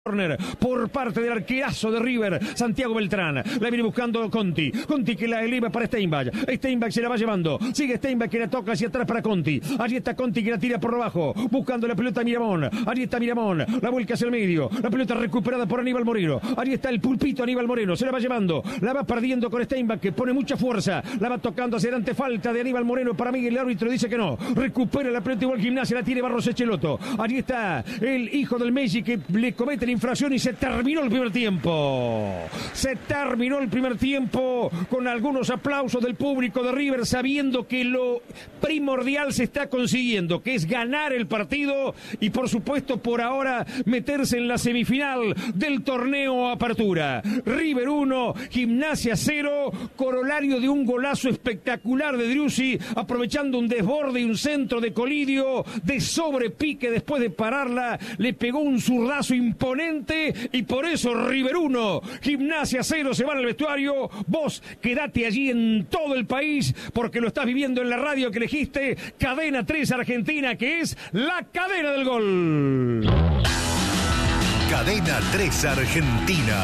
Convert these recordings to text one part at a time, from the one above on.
Corner por parte del arquerazo de River, Santiago Beltrán. La viene buscando Conti. Conti que la eleva para Steinbach. Steinbach se la va llevando. Sigue Steinbach que la toca hacia atrás para Conti. Allí está Conti que la tira por abajo. Buscando la pelota Miramón. Allí está Miramón. La vuelca hacia el medio. La pelota recuperada por Aníbal Moreno. Allí está el pulpito Aníbal Moreno. Se la va llevando. La va perdiendo con Steinbach que pone mucha fuerza. La va tocando hacia adelante. Falta de Aníbal Moreno. Para mí el árbitro dice que no. Recupera la pelota igual Gimnasia. La tiene Barros Echeloto. Allí está el hijo del Messi que le comete la infracción y se terminó el primer tiempo. Se terminó el primer tiempo con algunos aplausos del público de River, sabiendo que lo primordial se está consiguiendo, que es ganar el partido y por supuesto por ahora meterse en la semifinal del torneo Apertura. River 1, Gimnasia 0, corolario de un golazo espectacular de Driussi, aprovechando un desborde y un centro de Colidio, de sobrepique después de pararla, le pegó un zurdazo imponente y por eso River 1, Gimnasia 0, se van al vestuario. Vos quedate allí en todo el país porque lo estás viviendo en la radio que elegiste, Cadena 3 Argentina, que es la cadena del gol. Cadena 3 Argentina,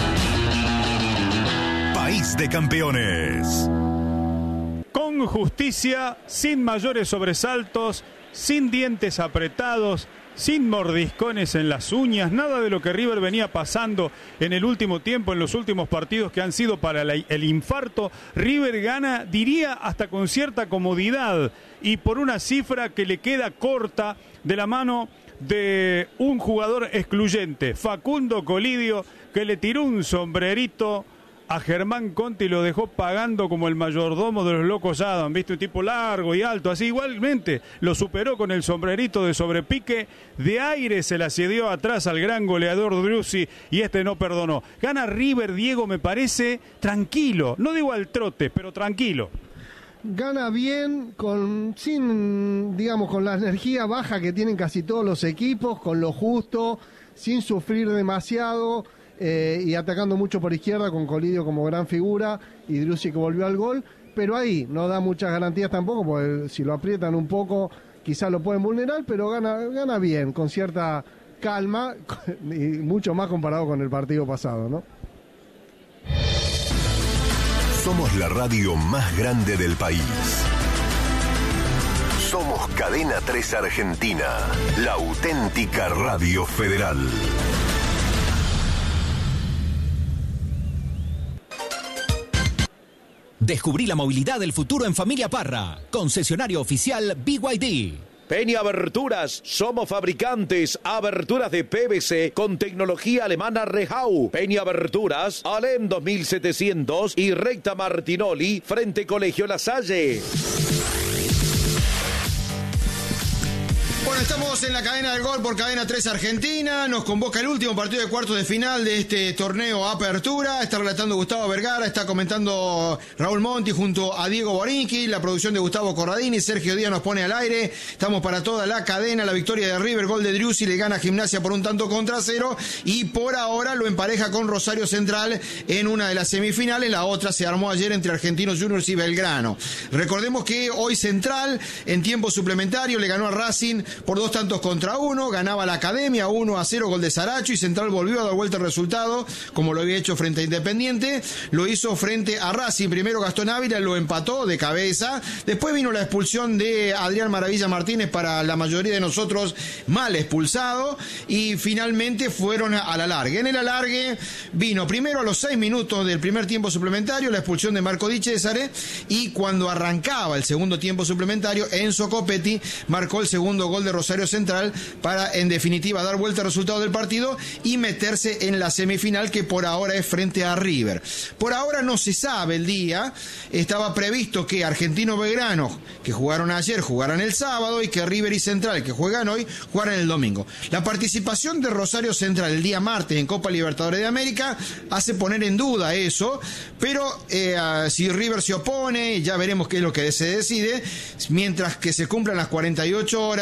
país de campeones. Con justicia, sin mayores sobresaltos, sin dientes apretados, sin mordiscones en las uñas, nada de lo que River venía pasando en el último tiempo, en los últimos partidos que han sido para el infarto. River gana, diría, hasta con cierta comodidad y por una cifra que le queda corta de la mano de un jugador excluyente, Facundo Colidio, que le tiró un sombrerito a Germán Conti y lo dejó pagando como el mayordomo de los locos Adam, ¿viste? Un tipo largo y alto, así igualmente lo superó con el sombrerito de sobrepique, de aire se la cedió atrás al gran goleador Driussi y este no perdonó. Gana River, Diego, me parece tranquilo, no digo al trote, pero tranquilo. Gana bien, sin la energía baja que tienen casi todos los equipos, con lo justo, sin sufrir demasiado. Y atacando mucho por izquierda con Colidio como gran figura y Driussi que volvió al gol, pero ahí no da muchas garantías tampoco, porque si lo aprietan un poco quizás lo pueden vulnerar, pero gana bien, con cierta calma y mucho más comparado con el partido pasado, ¿no? Somos la radio más grande del país. Somos Cadena 3 Argentina, la auténtica radio federal. Descubrí la movilidad del futuro en Familia Parra. Concesionario oficial BYD. Peña Aberturas, somos fabricantes, aberturas de PVC con tecnología alemana Rehau. Peña Aberturas, Alem 2700 y Recta Martinoli, frente Colegio La Salle. Bueno, estamos en la cadena del gol por Cadena 3 Argentina. Nos convoca el último partido de cuartos de final de este torneo Apertura. Está relatando Gustavo Vergara, está comentando Raúl Monti junto a Diego Borinqui, la producción de Gustavo Corradini, Sergio Díaz nos pone al aire. Estamos para toda la cadena, la victoria de River, gol de Driussi, le gana Gimnasia por 1-0 y por ahora lo empareja con Rosario Central en una de las semifinales. La otra se armó ayer entre Argentinos Juniors y Belgrano. Recordemos que hoy Central en tiempo suplementario le ganó a Racing por 2-1, ganaba la Academia 1-0, gol de Saracho, y Central volvió a dar vuelta el resultado, como lo había hecho frente a Independiente, lo hizo frente a Racing. Primero Gastón Ávila lo empató de cabeza, después vino la expulsión de Adrián Maravilla Martínez, para la mayoría de nosotros mal expulsado, y finalmente fueron al alargue. En el alargue vino primero a los 6 minutos del primer tiempo suplementario la expulsión de Marco Di Cesare, y cuando arrancaba el segundo tiempo suplementario, Enzo Copetti marcó el segundo gol de Rosario Central para, en definitiva, dar vuelta al resultado del partido y meterse en la semifinal, que por ahora es frente a River. Por ahora no se sabe el día. Estaba previsto que Argentino Belgrano, que jugaron ayer, jugaran el sábado, y que River y Central, que juegan hoy, jugaran el domingo. La participación de Rosario Central el día martes en Copa Libertadores de América hace poner en duda eso, pero si River se opone, ya veremos qué es lo que se decide. Mientras que se cumplan las 48 horas,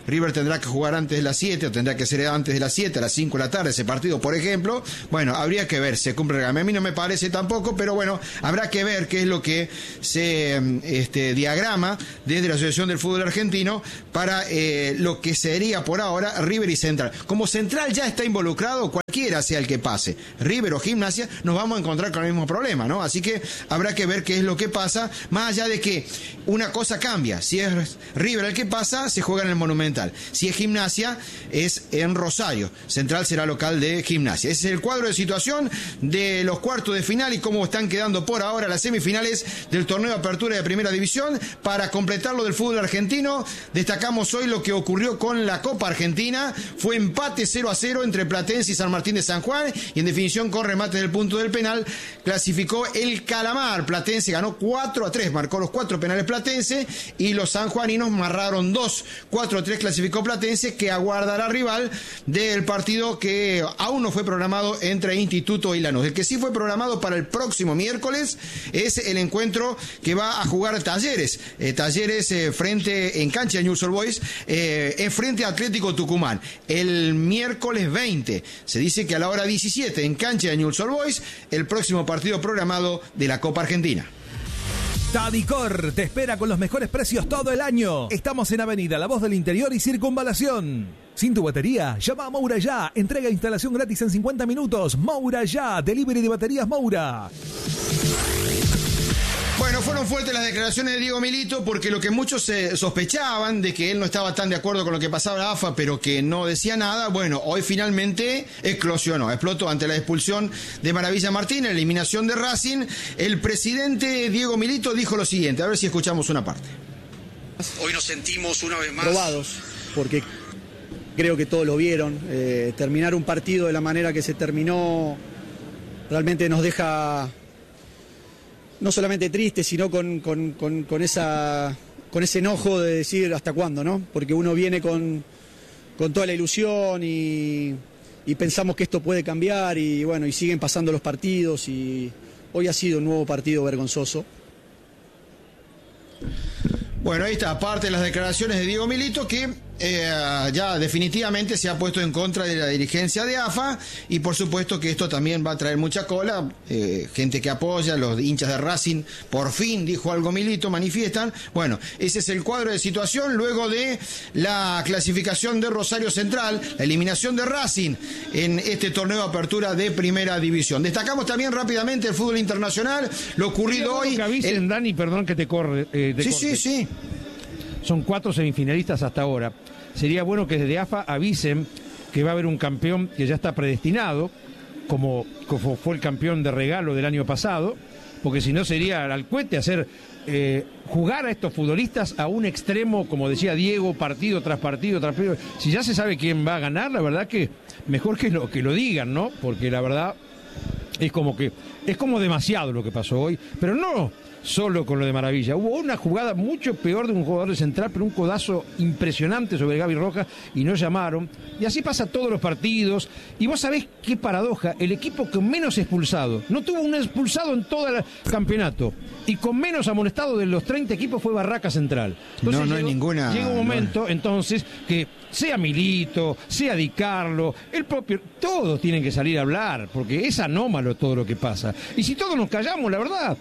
River tendrá que jugar antes de las 7, o tendrá que ser antes de las 7, a las 5 de la tarde ese partido, por ejemplo. Bueno, habría que ver, se cumple el reglamento. A mí no me parece tampoco, pero bueno, habrá que ver qué es lo que se diagrama desde la Asociación del Fútbol Argentino para lo que sería por ahora River y Central. Como Central ya está involucrado, cualquiera sea el que pase, River o Gimnasia, nos vamos a encontrar con el mismo problema, ¿no? Así que habrá que ver qué es lo que pasa, más allá de que una cosa cambia. Si es River el que pasa, se juega en el Monumental. Si es Gimnasia, es en Rosario. Central será local de Gimnasia. Ese es el cuadro de situación de los cuartos de final y cómo están quedando por ahora las semifinales del torneo de apertura de Primera División. Para completar lo del fútbol argentino, destacamos hoy lo que ocurrió con la Copa Argentina. Fue empate 0-0 entre Platense y San Martín de San Juan, y en definición con remate del punto del penal clasificó el Calamar. Platense ganó 4-3, marcó los 4 penales Platense, y los sanjuaninos marraron 2. 4-3 clasificó Platense, que aguardará rival del partido que aún no fue programado entre Instituto y Lanús. El que sí fue programado para el próximo miércoles es el encuentro que va a jugar Talleres. Talleres frente en cancha de Newell's Old Boys, frente a Atlético Tucumán. El miércoles 20, se dice que a la hora 17 en cancha de Newell's Old Boys, el próximo partido programado de la Copa Argentina. Tadicor te espera con los mejores precios todo el año. Estamos en Avenida La Voz del Interior y Circunvalación. Sin tu batería, llama a Moura Ya. Entrega e instalación gratis en 50 minutos. Moura Ya, delivery de baterías Moura. Bueno, fueron fuertes las declaraciones de Diego Milito, porque lo que muchos sospechaban de que él no estaba tan de acuerdo con lo que pasaba en la AFA, pero que no decía nada, bueno, hoy finalmente explotó ante la expulsión de Maravilla Martín, la eliminación de Racing. El presidente Diego Milito dijo lo siguiente, a ver si escuchamos una parte. Hoy nos sentimos una vez más probados, porque creo que todos lo vieron. Terminar un partido de la manera que se terminó realmente nos deja no solamente triste, sino con ese enojo de decir hasta cuándo, ¿no? Porque uno viene con toda la ilusión y pensamos que esto puede cambiar, y bueno, y siguen pasando los partidos, y hoy ha sido un nuevo partido vergonzoso. Bueno, ahí está, parte de las declaraciones de Diego Milito, que ya definitivamente se ha puesto en contra de la dirigencia de AFA, y por supuesto que esto también va a traer mucha cola, gente que apoya, los hinchas de Racing, por fin dijo algo Milito, manifiestan. Bueno, ese es el cuadro de situación luego de la clasificación de Rosario Central, la eliminación de Racing en este torneo de apertura de Primera División. Destacamos también rápidamente el fútbol internacional, lo ocurrido hoy. Dani, perdón que te corre. Sí. Son 4 semifinalistas hasta ahora. Sería bueno que desde AFA avisen que va a haber un campeón que ya está predestinado, como fue el campeón de regalo del año pasado, porque si no sería al cohete hacer jugar a estos futbolistas a un extremo, como decía Diego, partido tras partido tras partido. Si ya se sabe quién va a ganar, la verdad que mejor que lo digan, ¿no? Porque la verdad es como demasiado lo que pasó hoy, pero no solo con lo de Maravilla. Hubo una jugada mucho peor de un jugador de Central, pero un codazo impresionante sobre Gaby Rojas, y no llamaron. Y así pasa todos los partidos. Y vos sabés qué paradoja, el equipo con menos expulsado, no tuvo un expulsado en todo el campeonato, y con menos amonestado de los 30 equipos fue Barraca Central. Entonces, no hay ninguna. Llega un momento, entonces, que sea Milito, sea Di Carlo, el propio, todos tienen que salir a hablar, porque es anómalo todo lo que pasa. Y si todos nos callamos, la verdad,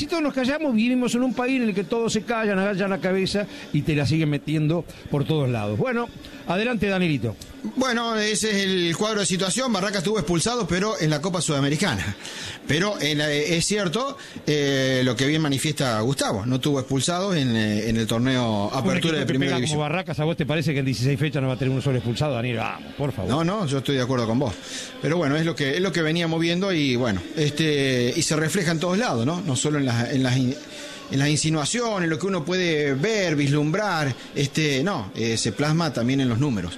vivimos en un país en el que todos se callan, agachan la cabeza y te la siguen metiendo por todos lados. Bueno, adelante, Danielito. Bueno, ese es el cuadro de situación. Barraca estuvo expulsado, pero en la Copa Sudamericana. Pero es cierto lo que bien manifiesta Gustavo, no tuvo expulsados en el torneo apertura de Primera División. Como Barracas, ¿a vos te parece que en 16 fechas no va a tener uno solo expulsado, Daniel? Vamos, por favor. No, yo estoy de acuerdo con vos. Pero bueno, es lo que veníamos viendo, y bueno, y se refleja en todos lados, ¿no? No solo en las insinuaciones, lo que uno puede ver, vislumbrar, se plasma también en los números.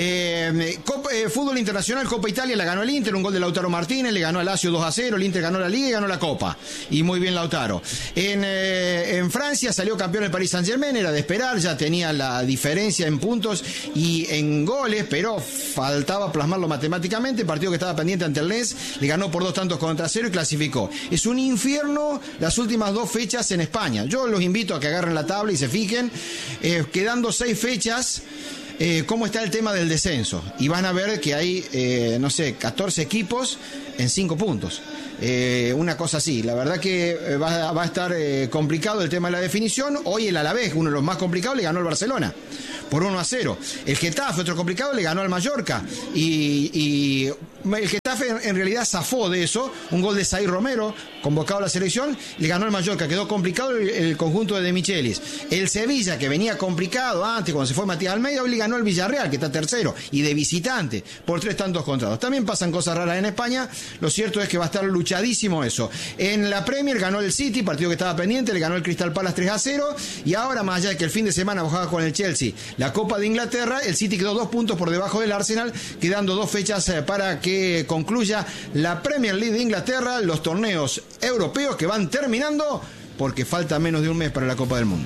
Fútbol internacional, Copa Italia la ganó el Inter, un gol de Lautaro Martínez, le ganó al Lazio 2-0, el Inter ganó la Liga y ganó la Copa. Y muy bien Lautaro. En Francia salió campeón el Paris Saint-Germain, era de esperar, ya tenía la diferencia en puntos y en goles, pero faltaba plasmarlo matemáticamente. El partido que estaba pendiente ante el Lens, le ganó por 2-0 y clasificó. Es un infierno las últimas 2 fechas en España. Yo los invito a que agarren la tabla y se fijen, quedando 6 fechas, cómo está el tema del descenso. Y van a ver que hay, 14 equipos en 5 puntos. Una cosa así. La verdad que va a estar complicado el tema de la definición. Hoy el Alavés, uno de los más complicados, le ganó al Barcelona por 1-0. El Getafe, otro complicado, le ganó al Mallorca. Y el Getafe en realidad zafó de eso. Un gol de Zaire Romero, convocado a la selección, le ganó al Mallorca. Quedó complicado el conjunto de Michelis. El Sevilla, que venía complicado antes, cuando se fue Matías Almeida, hoy le ganó al Villarreal, que está tercero, y de visitante, por 3 tantos contra 2. También pasan cosas raras en España. Lo cierto es que va a estar luchadísimo eso. En la Premier ganó el City, partido que estaba pendiente, le ganó el Crystal Palace 3-0. Y ahora, más allá de que el fin de semana bajaba con el Chelsea la Copa de Inglaterra, el City quedó 2 puntos por debajo del Arsenal, quedando 2 fechas para que concluya la Premier League de Inglaterra, los torneos europeos que van terminando, porque falta menos de un mes para la Copa del Mundo.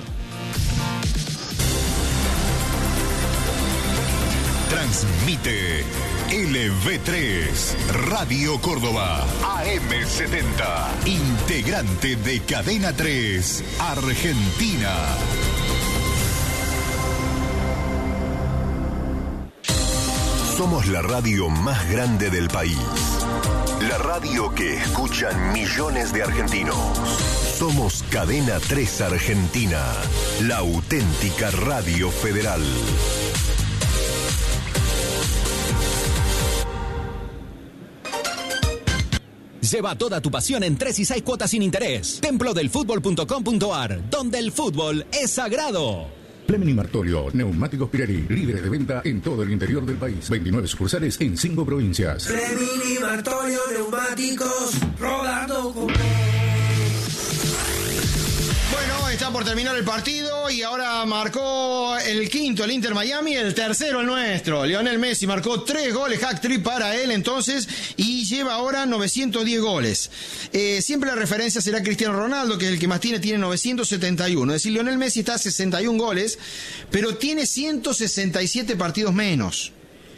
Transmite LV3 Radio Córdoba AM70, integrante de Cadena 3 Argentina. Somos la radio más grande del país. La radio que escuchan millones de argentinos. Somos Cadena 3 Argentina, la auténtica radio federal. Lleva toda tu pasión en 3 y 6 cuotas sin interés. Templodelfutbol.com.ar, donde el fútbol es sagrado. Fleming y Martolio, Neumáticos Pirelli, líderes de venta en todo el interior del país. 29 sucursales en 5 provincias. Fleming y Martolio, Neumáticos, rodando con... Bueno, está por terminar el partido y ahora marcó el quinto el Inter Miami, el tercero el nuestro. Lionel Messi marcó 3 goles, hat-trick para él entonces, y lleva ahora 910 goles. Siempre la referencia será Cristiano Ronaldo, que es el que más tiene 971. Es decir, Lionel Messi está a 61 goles, pero tiene 167 partidos menos.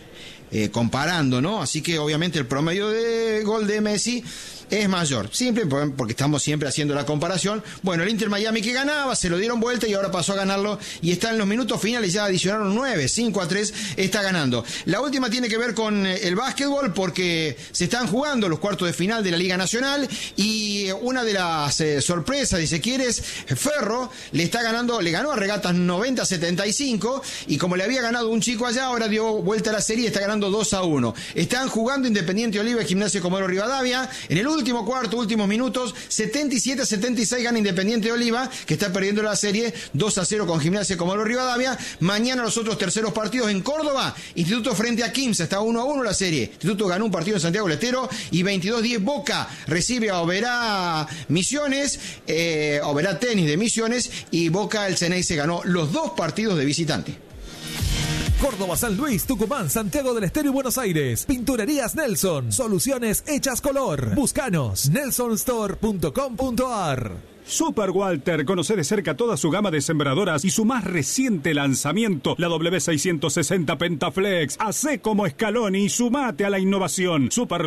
Comparando, ¿no? Así que obviamente el promedio de gol de Messi es mayor, simple porque estamos siempre haciendo la comparación. Bueno, el Inter Miami que ganaba, se lo dieron vuelta y ahora pasó a ganarlo y está en los minutos finales, ya adicionaron 9, 5-3, está ganando. La última tiene que ver con el básquetbol porque se están jugando los cuartos de final de la Liga Nacional y una de las sorpresas, si se quiere, es Ferro, le ganó a Regatas 90-75 y como le había ganado un chico allá, ahora dio vuelta a la serie y está ganando 2-1. Están jugando Independiente Oliva y Gimnasia Comodoro Rivadavia. En el último cuarto, últimos minutos, 77-76 gana Independiente Oliva, que está perdiendo la serie 2-0 con Gimnasia Comodoro Rivadavia. Mañana los otros terceros partidos en Córdoba. Instituto frente a Quimsa, está 1-1 la serie. Instituto ganó un partido en Santiago del Estero y 22-10 Boca recibe a Oberá Misiones, Oberá Tenis de Misiones, y Boca el Ceney se ganó los 2 partidos de visitante. Córdoba, San Luis, Tucumán, Santiago del Estero y Buenos Aires. Pinturerías Nelson. Soluciones hechas color. Búscanos. nelsonstore.com.ar. Super Walter, conoce de cerca toda su gama de sembradoras y su más reciente lanzamiento, la W660 Pentaflex. Hacé como Scaloni y sumate a la innovación. Super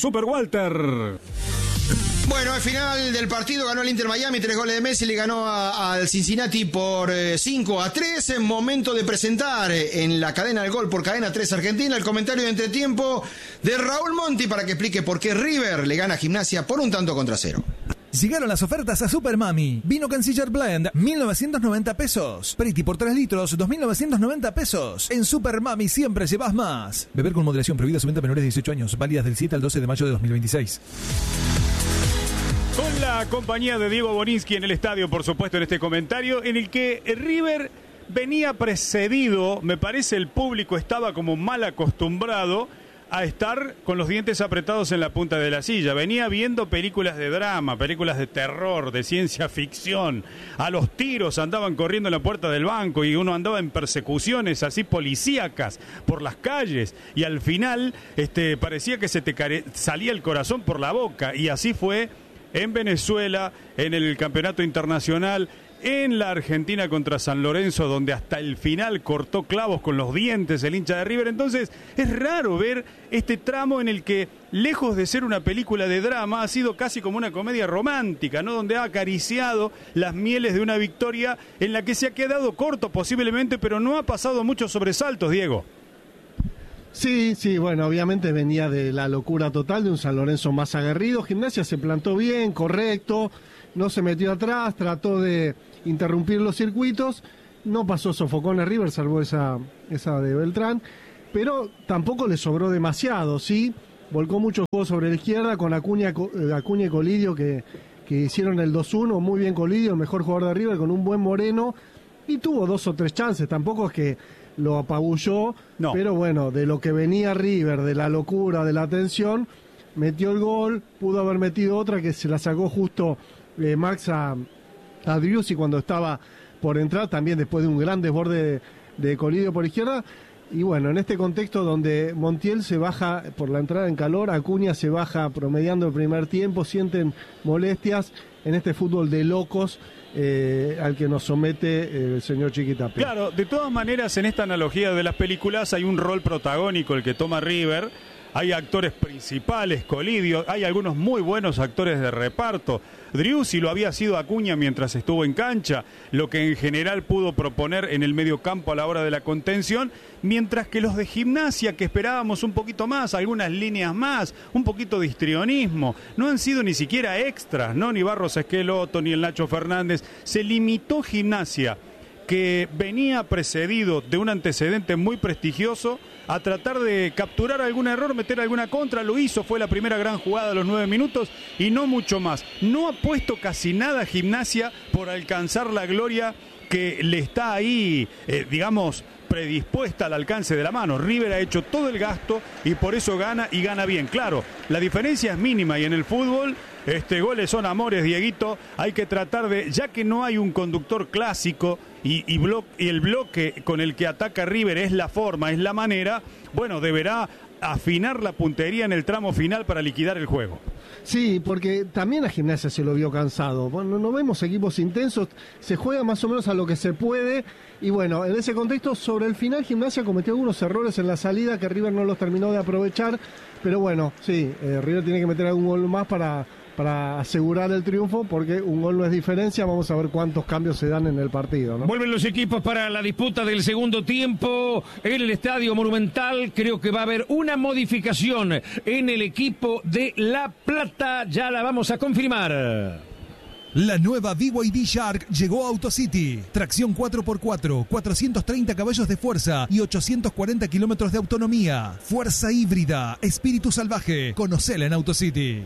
Walter. Bueno, al final del partido ganó el Inter Miami, 3 goles de Messi, le ganó al Cincinnati por 5-3. En momento de presentar en la cadena del gol por Cadena 3 Argentina el comentario de entretiempo de Raúl Monti para que explique por qué River le gana a Gimnasia por 1-0. Llegaron las ofertas a Super Mami. Vino Canciller Blend, 1.990 pesos. Pretty por 3 litros, 2.990 pesos. En Super Mami siempre llevas más. Beber con moderación, prohibida su venta a menores de 18 años. Válidas del 7 al 12 de mayo de 2026. Con la compañía de Diego Borinsky en el estadio, por supuesto, en este comentario, en el que River venía precedido, me parece el público estaba como mal acostumbrado a estar con los dientes apretados en la punta de la silla. Venía viendo películas de drama, películas de terror, de ciencia ficción. A los tiros andaban corriendo en la puerta del banco y uno andaba en persecuciones así policíacas por las calles. Y al final parecía que se te salía el corazón por la boca. Y así fue en Venezuela, en el campeonato internacional, en la Argentina contra San Lorenzo, donde hasta el final cortó clavos con los dientes el hincha de River. Entonces es raro ver este tramo en el que, lejos de ser una película de drama, ha sido casi como una comedia romántica, ¿no? Donde ha acariciado las mieles de una victoria en la que se ha quedado corto posiblemente, pero no ha pasado muchos sobresaltos, Diego. Sí, bueno, obviamente venía de la locura total de un San Lorenzo más aguerrido. Gimnasia se plantó bien, correcto, no se metió atrás, trató de interrumpir los circuitos, no pasó sofocón a River, salvo esa de Beltrán, pero tampoco le sobró demasiado, ¿sí? Volcó muchos juegos sobre la izquierda con Acuña y Colidio que hicieron el 2-1, muy bien Colidio, el mejor jugador de River, con un buen Moreno, y tuvo 2 o 3 chances, tampoco es que lo apabulló, no. Pero bueno, de lo que venía River, de la locura, de la tensión, metió el gol, pudo haber metido otra que se la sacó justo Max a Driussi cuando estaba por entrar, también después de un gran desborde de Colidio por izquierda. Y bueno, en este contexto donde Montiel se baja por la entrada en calor, Acuña se baja promediando el primer tiempo, sienten molestias en este fútbol de locos al que nos somete el señor Chiquitapia. Claro, de todas maneras, en esta analogía de las películas hay un rol protagónico el que toma River. Hay actores principales, Colidio, hay algunos muy buenos actores de reparto. Driussi lo había sido Acuña mientras estuvo en cancha, lo que en general pudo proponer en el mediocampo a la hora de la contención, mientras que los de Gimnasia, que esperábamos un poquito más, algunas líneas más, un poquito de histrionismo, no han sido ni siquiera extras, ¿no? Ni Barros Esqueloto, ni el Nacho Fernández. Se limitó Gimnasia, que venía precedido de un antecedente muy prestigioso, a tratar de capturar algún error, meter alguna contra. Lo hizo, fue la primera gran jugada a los 9 minutos y no mucho más. No ha puesto casi nada a Gimnasia por alcanzar la gloria que le está ahí, digamos, predispuesta al alcance de la mano. River ha hecho todo el gasto y por eso gana, y gana bien. Claro, la diferencia es mínima y en el fútbol goles son amores, Dieguito. Hay que tratar de, ya que no hay un conductor clásico y el bloque con el que ataca River es la forma, es la manera, bueno, deberá afinar la puntería en el tramo final para liquidar el juego. Sí, porque también a Gimnasia se lo vio cansado. Bueno, no vemos equipos intensos, se juega más o menos a lo que se puede. Y bueno, en ese contexto, sobre el final, Gimnasia cometió algunos errores en la salida que River no los terminó de aprovechar. Pero bueno, sí, River tiene que meter algún gol más para asegurar el triunfo, porque un gol no es diferencia. Vamos a ver cuántos cambios se dan en el partido, ¿no? Vuelven los equipos para la disputa del segundo tiempo en el Estadio Monumental. Creo que va a haber una modificación en el equipo de La Plata, ya la vamos a confirmar. La nueva BYD Shark llegó a AutoCity. Tracción 4x4, 430 caballos de fuerza y 840 kilómetros de autonomía. Fuerza híbrida, espíritu salvaje. Conocela en AutoCity.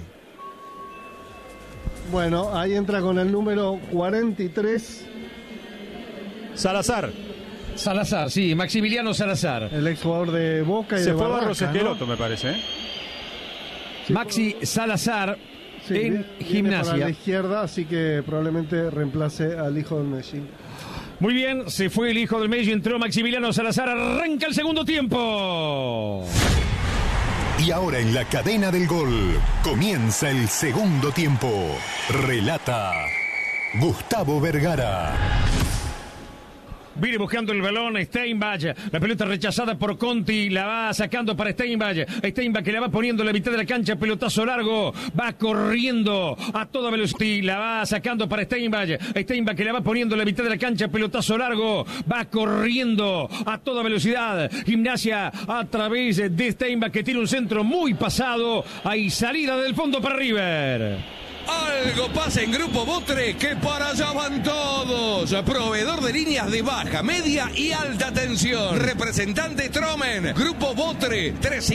Bueno, ahí entra con el número 43. Salazar, sí, Maximiliano Salazar. El exjugador de Boca y se de fue Barraca, Barros Esqueloto, ¿no? Me parece. Sí, Maxi Salazar en Gimnasia. Para la izquierda, así que probablemente reemplace al hijo del Messi. Muy bien, se fue el hijo del Messi, entró Maximiliano Salazar, arranca el segundo tiempo. Y ahora en la cadena del gol comienza el segundo tiempo. Relata Gustavo Vergara. Viene buscando el balón Steinbach, la pelota rechazada por Conti, la va sacando para Steinbach que la va poniendo en la mitad de la cancha, pelotazo largo, va corriendo a toda velocidad, la va sacando para Steinbach que la va poniendo en la mitad de la cancha, pelotazo largo, va corriendo a toda velocidad, Gimnasia a través de Steinbach, que tiene un centro muy pasado, hay salida del fondo para River. Algo pasa en Grupo Botre, que para allá van todos. Proveedor de líneas de baja, media y alta tensión. Representante Tromen. Grupo Botre,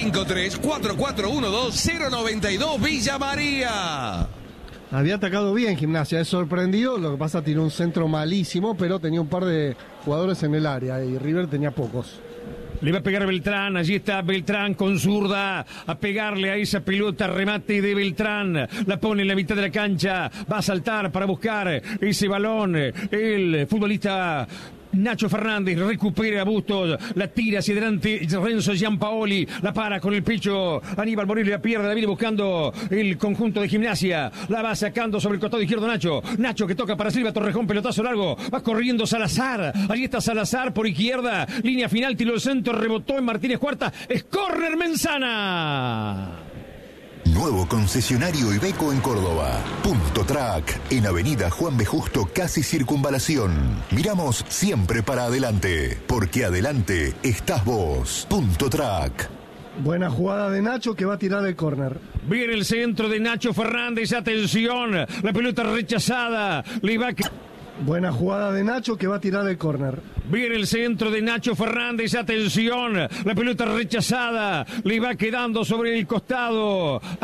353-4412-092 Villa María. Había atacado bien Gimnasia, es sorprendido. Lo que pasa, tiene un centro malísimo, pero tenía un par de jugadores en el área y River tenía pocos. Le va a pegar Beltrán, allí está Beltrán con zurda, a pegarle a esa pelota, remate de Beltrán, la pone en la mitad de la cancha, va a saltar para buscar ese balón, el futbolista Nacho Fernández recupera a Bustos, la tira hacia adelante Renzo Giampaoli, la para con el pecho Aníbal Morillo, la pierde, la viene buscando el conjunto de Gimnasia, la va sacando sobre el costado izquierdo Nacho que toca para Silva Torrejón, pelotazo largo, va corriendo Salazar, allí está Salazar por izquierda, línea final, tiro del centro, rebotó en Martínez Cuarta, es córner Menzana. Nuevo concesionario Iveco en Córdoba. Punto Track, en Avenida Juan B. Justo, casi Circunvalación. Miramos siempre para adelante, porque adelante estás vos. Punto Track. Buena jugada de Nacho que va a tirar el córner. Viene el centro de Nacho Fernández, atención, la pelota rechazada, le va a... Buena jugada de Nacho que va a tirar el córner. Viene el centro de Nacho Fernández, atención, la pelota rechazada, le va quedando sobre el costado